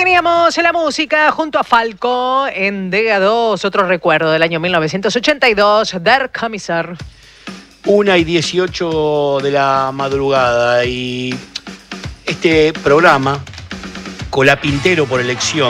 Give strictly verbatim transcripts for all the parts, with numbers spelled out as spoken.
teníamos en la música junto a Falco en Dega dos, otro recuerdo del año mil novecientos ochenta y dos, Der Kommissar. Una y dieciocho de la madrugada y este programa, Colapintero por elección,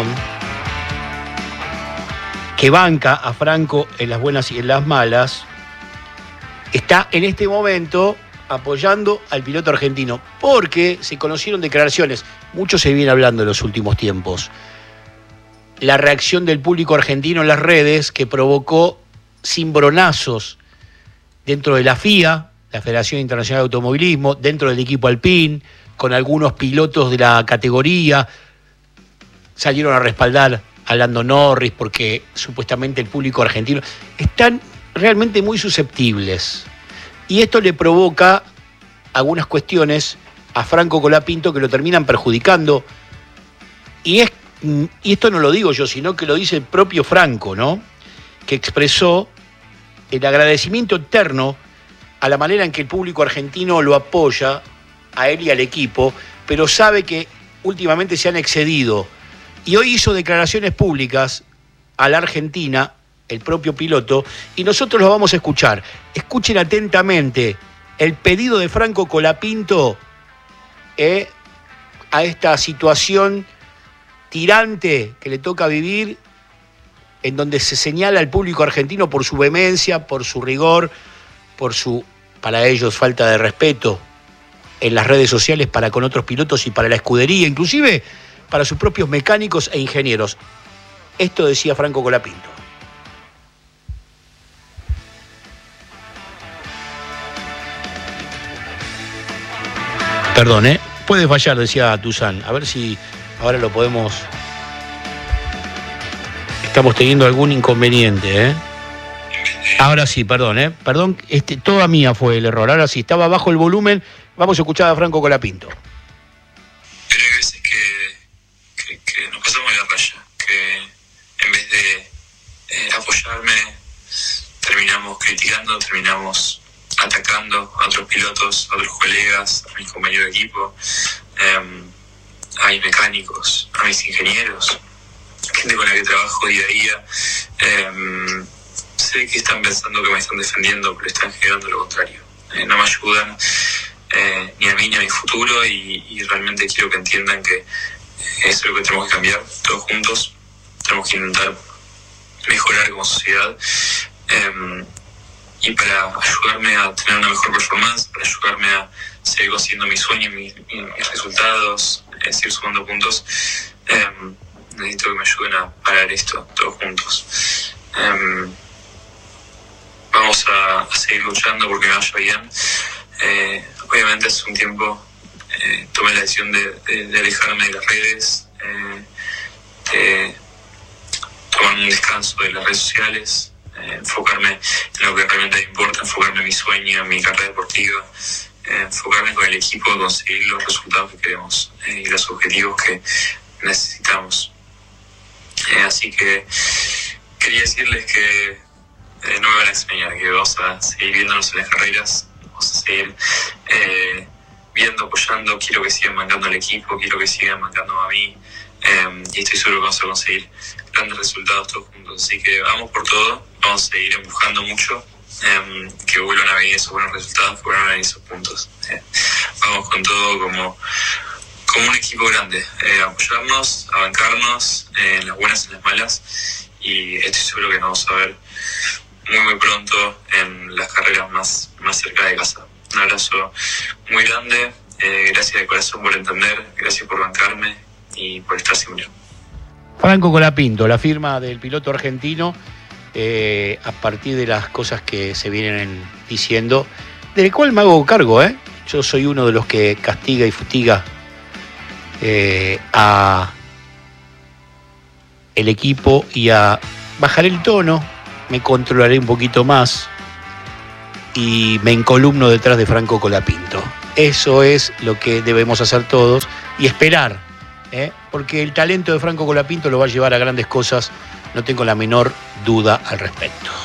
que banca a Franco en las buenas y en las malas, está en este momento apoyando al piloto argentino, porque se conocieron declaraciones, mucho se viene hablando en los últimos tiempos, la reacción del público argentino en las redes que provocó cimbronazos dentro de la F I A, la Federación Internacional de Automovilismo, dentro del equipo Alpine, con algunos pilotos de la categoría, salieron a respaldar a Lando Norris porque supuestamente el público argentino están realmente muy susceptibles. Y esto le provoca algunas cuestiones a Franco Colapinto que lo terminan perjudicando. Y, es, y esto no lo digo yo, sino que lo dice el propio Franco, ¿no? Que expresó el agradecimiento eterno a la manera en que el público argentino lo apoya, a él y al equipo, pero sabe que últimamente se han excedido. Y hoy hizo declaraciones públicas a la Argentina, el propio piloto, y nosotros lo vamos a escuchar. Escuchen atentamente el pedido de Franco Colapinto eh, a esta situación tirante que le toca vivir, en donde se señala al público argentino por su vehemencia, por su rigor, por su, para ellos, falta de respeto en las redes sociales para con otros pilotos y para la escudería, inclusive para sus propios mecánicos e ingenieros. Esto decía Franco Colapinto. Perdón, ¿eh? Puede fallar, decía Tuzán. A ver si ahora lo podemos... Estamos teniendo algún inconveniente, ¿eh? Ahora sí, perdón, ¿eh? Perdón, este, toda mía fue el error. Ahora sí, estaba bajo el volumen. Vamos a escuchar a Franco Colapinto. Pero hay veces que, que, que nos pasamos de la raya, que en vez de eh, apoyarme, terminamos criticando, terminamos atacando a otros pilotos, a otros colegas, a mis compañeros de equipo, eh, a mis mecánicos, a mis ingenieros, gente con la que trabajo día a día. Eh, sé que están pensando que me están defendiendo, pero están generando lo contrario. Eh, no me ayudan eh, ni a mí ni a mi futuro y, y realmente quiero que entiendan que eso es lo que tenemos que cambiar todos juntos. Tenemos que intentar mejorar como sociedad. Eh, y para ayudarme a tener una mejor performance, para ayudarme a seguir consiguiendo mis sueños, mis, mis resultados, eh, seguir sumando puntos, eh, necesito que me ayuden a parar esto todos juntos. Eh, vamos a, a seguir luchando porque me vaya bien. Eh, obviamente hace un tiempo eh, tomé la decisión de, de, de alejarme de las redes, eh, de tomar un descanso de las redes sociales, eh, enfocarme en lo que realmente me importa, enfocarme en mi sueño, en mi carrera deportiva, eh, enfocarme con el equipo a conseguir los resultados que queremos eh, y los objetivos que necesitamos. Eh, así que quería decirles que eh, no me van a extrañar, que vamos a seguir viéndonos en las carreras, vamos a seguir eh, viendo, apoyando, quiero que sigan bancando al equipo, quiero que sigan bancando a mí, eh, y estoy seguro que vamos a conseguir grandes resultados todos juntos. Así que vamos por todo, vamos a seguir empujando mucho, eh, que vuelvan a venir esos buenos resultados, que vuelvan a venir esos puntos. Eh, vamos con todo como, como un equipo grande, eh, a apoyarnos, a bancarnos eh, en las buenas y en las malas, y estoy seguro que nos vamos a ver muy muy pronto en las carreras más, más cerca de casa. Un abrazo muy grande, eh, gracias de corazón por entender, gracias por bancarme y por estar siempre. Franco Colapinto, la firma del piloto argentino, eh, a partir de las cosas que se vienen diciendo, del cual me hago cargo, ¿eh? Yo soy uno de los que castiga y fustiga eh, a el equipo y a bajar el tono, me controlaré un poquito más y me encolumno detrás de Franco Colapinto. Eso es lo que debemos hacer todos y esperar, ¿eh? Porque el talento de Franco Colapinto lo va a llevar a grandes cosas, no tengo la menor duda al respecto.